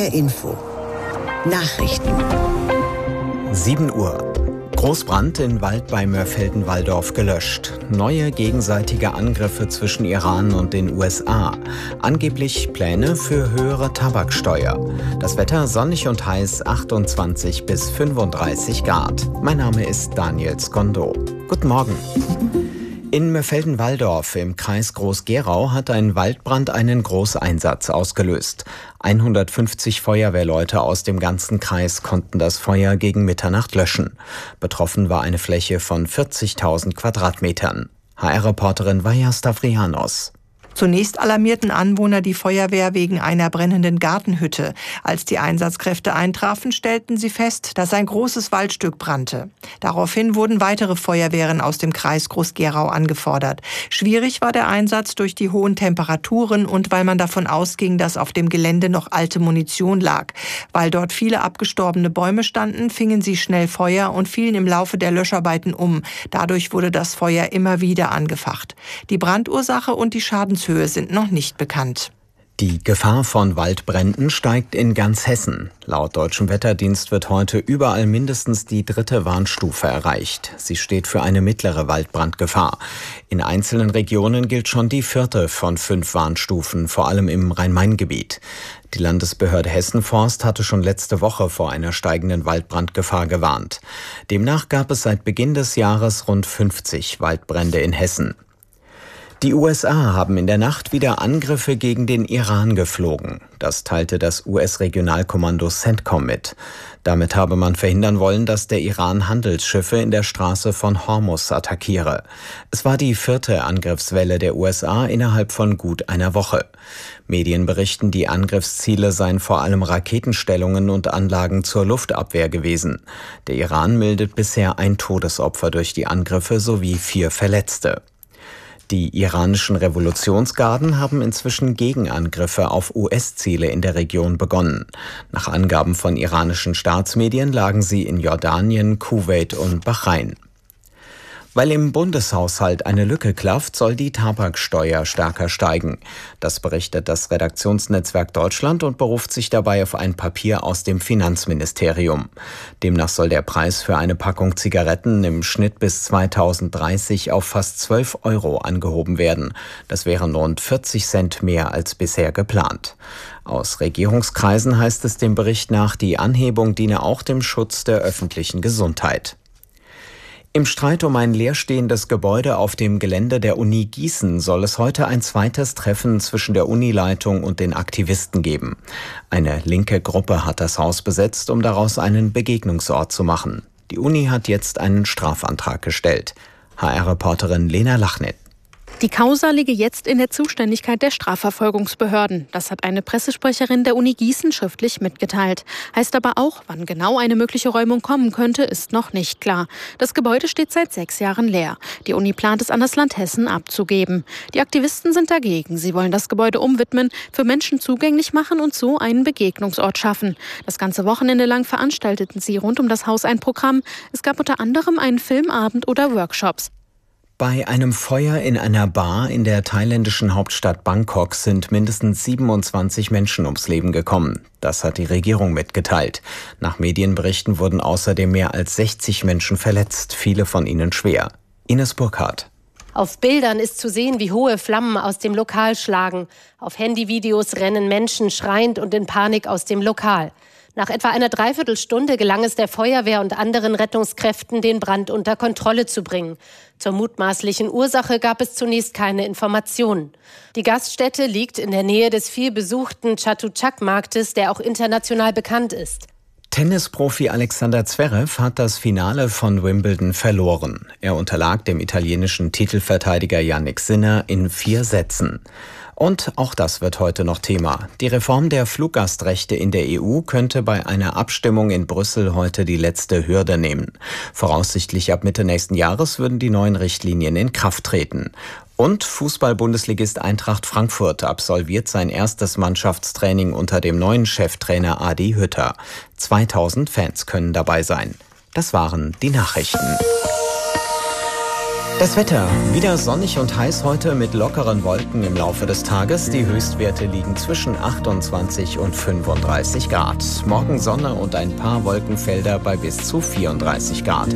HR Info. Nachrichten. 7 Uhr. Großbrand in Wald bei Mörfelden-Walldorf gelöscht. Neue gegenseitige Angriffe zwischen Iran und den USA. Angeblich Pläne für höhere Tabaksteuer. Das Wetter sonnig und heiß, 28 bis 35 Grad. Mein Name ist Daniel Skondo. Guten Morgen. In Mörfelden-Walldorf im Kreis Groß-Gerau hat ein Waldbrand einen Großeinsatz ausgelöst. 150 Feuerwehrleute aus dem ganzen Kreis konnten das Feuer gegen Mitternacht löschen. Betroffen war eine Fläche von 40.000 Quadratmetern. HR-Reporterin Vaja Stavrianos. Zunächst alarmierten Anwohner die Feuerwehr wegen einer brennenden Gartenhütte. Als die Einsatzkräfte eintrafen, stellten sie fest, dass ein großes Waldstück brannte. Daraufhin wurden weitere Feuerwehren aus dem Kreis Groß-Gerau angefordert. Schwierig war der Einsatz durch die hohen Temperaturen und weil man davon ausging, dass auf dem Gelände noch alte Munition lag. Weil dort viele abgestorbene Bäume standen, fingen sie schnell Feuer und fielen im Laufe der Löscharbeiten um. Dadurch wurde das Feuer immer wieder angefacht. Die Brandursache und die Schadenshöhe sind noch nicht bekannt. Die Gefahr von Waldbränden steigt in ganz Hessen. Laut Deutschem Wetterdienst wird heute überall mindestens die 3. Warnstufe erreicht. Sie steht für eine mittlere Waldbrandgefahr. In einzelnen Regionen gilt schon die 4. von 5 Warnstufen, vor allem im Rhein-Main-Gebiet. Die Landesbehörde Hessen-Forst hatte schon letzte Woche vor einer steigenden Waldbrandgefahr gewarnt. Demnach gab es seit Beginn des Jahres rund 50 Waldbrände in Hessen. Die USA haben in der Nacht wieder Angriffe gegen den Iran geflogen. Das teilte das US-Regionalkommando CENTCOM mit. Damit habe man verhindern wollen, dass der Iran Handelsschiffe in der Straße von Hormuz attackiere. Es war die 4. Angriffswelle der USA innerhalb von gut einer Woche. Medien berichten, die Angriffsziele seien vor allem Raketenstellungen und Anlagen zur Luftabwehr gewesen. Der Iran meldet bisher ein Todesopfer durch die Angriffe sowie 4 Verletzte. Die iranischen Revolutionsgarden haben inzwischen Gegenangriffe auf US-Ziele in der Region begonnen. Nach Angaben von iranischen Staatsmedien lagen sie in Jordanien, Kuwait und Bahrain. Weil im Bundeshaushalt eine Lücke klafft, soll die Tabaksteuer stärker steigen. Das berichtet das Redaktionsnetzwerk Deutschland und beruft sich dabei auf ein Papier aus dem Finanzministerium. Demnach soll der Preis für eine Packung Zigaretten im Schnitt bis 2030 auf fast 12 € angehoben werden. Das wären rund 40 Cent mehr als bisher geplant. Aus Regierungskreisen heißt es dem Bericht nach, die Anhebung diene auch dem Schutz der öffentlichen Gesundheit. Im Streit um ein leerstehendes Gebäude auf dem Gelände der Uni Gießen soll es heute ein zweites Treffen zwischen der Unileitung und den Aktivisten geben. Eine linke Gruppe hat das Haus besetzt, um daraus einen Begegnungsort zu machen. Die Uni hat jetzt einen Strafantrag gestellt. HR-Reporterin Lena Lachnit. Die Causa liege jetzt in der Zuständigkeit der Strafverfolgungsbehörden. Das hat eine Pressesprecherin der Uni Gießen schriftlich mitgeteilt. Heißt aber auch, wann genau eine mögliche Räumung kommen könnte, ist noch nicht klar. Das Gebäude steht seit 6 Jahren leer. Die Uni plant es an das Land Hessen abzugeben. Die Aktivisten sind dagegen. Sie wollen das Gebäude umwidmen, für Menschen zugänglich machen und so einen Begegnungsort schaffen. Das ganze Wochenende lang veranstalteten sie rund um das Haus ein Programm. Es gab unter anderem einen Filmabend oder Workshops. Bei einem Feuer in einer Bar in der thailändischen Hauptstadt Bangkok sind mindestens 27 Menschen ums Leben gekommen. Das hat die Regierung mitgeteilt. Nach Medienberichten wurden außerdem mehr als 60 Menschen verletzt, viele von ihnen schwer. Ines Burkhardt. Auf Bildern ist zu sehen, wie hohe Flammen aus dem Lokal schlagen. Auf Handyvideos rennen Menschen schreiend und in Panik aus dem Lokal. Nach etwa einer Dreiviertelstunde gelang es der Feuerwehr und anderen Rettungskräften, den Brand unter Kontrolle zu bringen. Zur mutmaßlichen Ursache gab es zunächst keine Informationen. Die Gaststätte liegt in der Nähe des vielbesuchten Chatuchak-Marktes, der auch international bekannt ist. Tennisprofi Alexander Zverev hat das Finale von Wimbledon verloren. Er unterlag dem italienischen Titelverteidiger Jannik Sinner in 4 Sätzen. Und auch das wird heute noch Thema. Die Reform der Fluggastrechte in der EU könnte bei einer Abstimmung in Brüssel heute die letzte Hürde nehmen. Voraussichtlich ab Mitte nächsten Jahres würden die neuen Richtlinien in Kraft treten. Und Fußball-Bundesligist Eintracht Frankfurt absolviert sein erstes Mannschaftstraining unter dem neuen Cheftrainer Adi Hütter. 2000 Fans können dabei sein. Das waren die Nachrichten. Das Wetter, wieder sonnig und heiß heute mit lockeren Wolken im Laufe des Tages. Die Höchstwerte liegen zwischen 28 und 35 Grad. Morgen Sonne und ein paar Wolkenfelder bei bis zu 34 Grad.